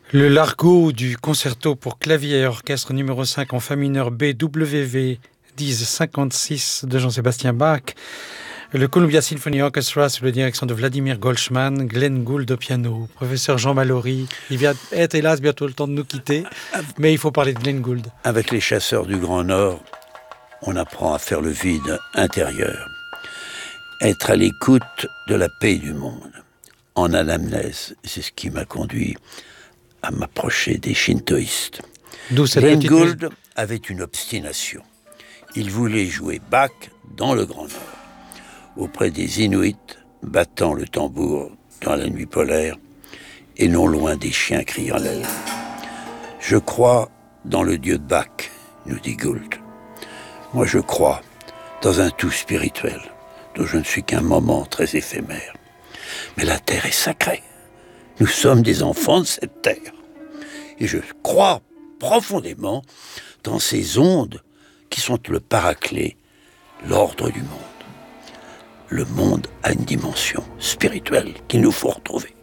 Le Largo du concerto pour clavier et orchestre numéro 5 en fa mineur BWV 1056 de Jean-Sébastien Bach. Le Columbia Symphony Orchestra sous la direction de Vladimir Goldsman, Glenn Gould au piano, professeur Jean Mallory. Il vient être hélas bientôt le temps de nous quitter, mais il faut parler de Glenn Gould. Avec les chasseurs du Grand Nord, on apprend à faire le vide intérieur. Être à l'écoute de la paix du monde. En anamnèse, c'est ce qui m'a conduit à m'approcher des shintoïstes. Glenn Gould avait une obstination. Il voulait jouer Bach dans le Grand Nord, auprès des Inuits battant le tambour dans la nuit polaire et non loin des chiens criant l'aile. Je crois dans le Dieu de Bach, nous dit Gould. Moi je crois dans un tout spirituel, dont je ne suis qu'un moment très éphémère. Mais la terre est sacrée. Nous sommes des enfants de cette terre. Et je crois profondément dans ces ondes qui sont le paraclet, l'ordre du monde. Le monde a une dimension spirituelle qu'il nous faut retrouver.